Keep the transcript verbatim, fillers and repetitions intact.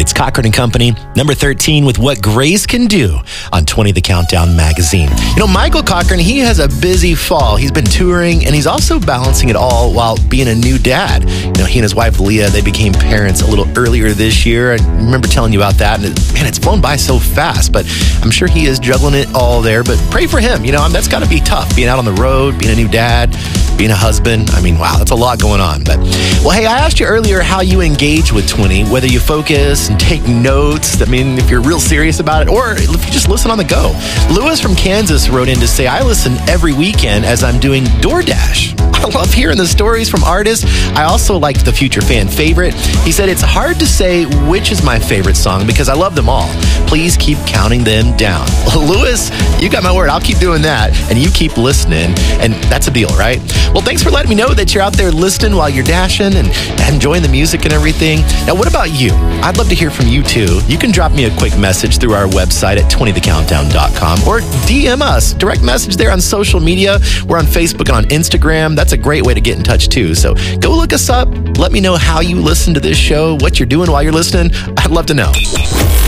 It's Cochran and Company, number thirteen with What Grace Can Do on twenty The Countdown magazine. You know, Michael Cochran, he has a busy fall. He's been touring, and he's also balancing it all while being a new dad. You know, he and his wife, Leah, they became parents a little earlier this year. I remember telling you about that, and it, man, it's flown by so fast, but I'm sure he is juggling it all there. But pray for him. You know, that's got to be tough, being out on the road, being a new dad, being a husband. I mean, wow, that's a lot going on. But, well, hey, I asked you earlier how you engage with twenty, whether you focus and take notes. I mean, if you're real serious about it, or if you just listen on the go. Lewis from Kansas wrote in to say, I listen every weekend as I'm doing DoorDash. I love hearing the stories from artists. I also liked the Future Fan favorite. He said, it's hard to say which is my favorite song because I love them all. Please keep counting them down. Lewis, you got my word. I'll keep doing that, and you keep listening, and that's a deal, right? Well, thanks for letting me know that you're out there listening while you're dashing and enjoying the music and everything. Now, what about you? I'd love to hear from you, too. You can drop me a quick message through our website at twenty the countdown dot com or D M us. Direct message there on social media. We're on Facebook and on Instagram. That's a great way to get in touch, too. So go look us up. Let me know how you listen to this show, what you're doing while you're listening. I'd love to know.